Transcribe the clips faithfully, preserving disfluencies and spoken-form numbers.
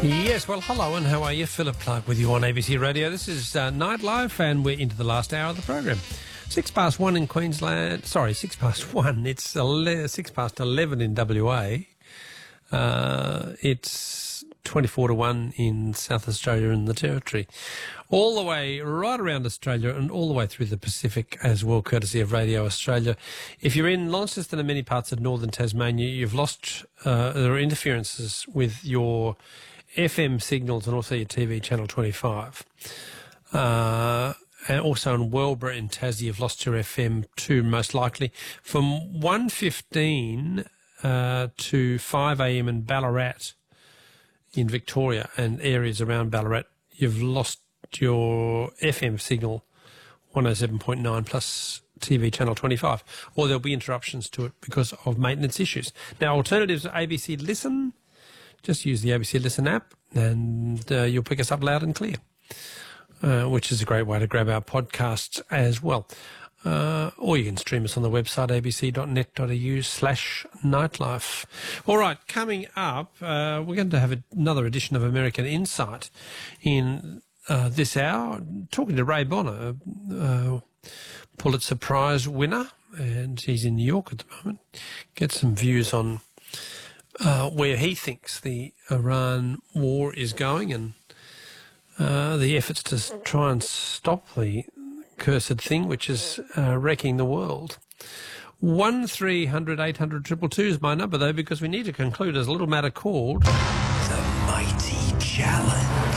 Yes, well, hello and how are you? Philip Clark with you on A B C Radio. This is uh, Night Live and we're into the last hour of the program. Six past one in Queensland. Sorry, six past one. It's ele- six past eleven in W A. Uh, it's twenty-four to one in South Australia and the Territory. All the way right around Australia and all the way through the Pacific as well, courtesy of Radio Australia. If you're in Launceston and many parts of northern Tasmania, you've lost, uh, there are interferences with your F M signals and also your T V channel twenty-five. Uh, and also in Wellborough in Tassie, you've lost your F M too, most likely. From one fifteen uh, to five a m in Ballarat in Victoria and areas around Ballarat, you've lost your F M signal one oh seven point nine plus T V channel twenty-five. Or there'll be interruptions to it because of maintenance issues. Now, alternatives are A B C Listen. Just use the A B C Listen app and uh, you'll pick us up loud and clear, uh, which is a great way to grab our podcasts as well. Uh, or you can stream us on the website abc.net.au slash nightlife. All right, coming up, uh, we're going to have a, another edition of American Insight in uh, this hour, talking to Ray Bonner, uh, Pulitzer Prize winner, and he's in New York at the moment. Get some views on Uh, where he thinks the Iran war is going and uh, the efforts to s- try and stop the cursed thing which is uh, wrecking the world. one three hundred eight hundred two two two is my number, though, because we need to conclude as a little matter called The Mighty Challenge.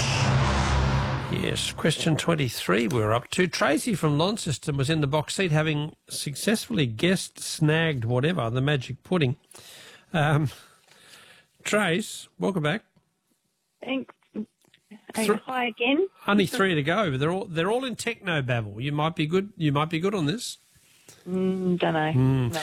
Yes, question twenty-three we're up to. Tracy from Launceston was in the box seat having successfully guessed, snagged, whatever, the magic pudding. Um... Trace, welcome back. Thanks. Th- Hi again. Only three to go, but they're all they're all in techno babble. You might be good. You might be good on this. Mm, don't know. Mm. No.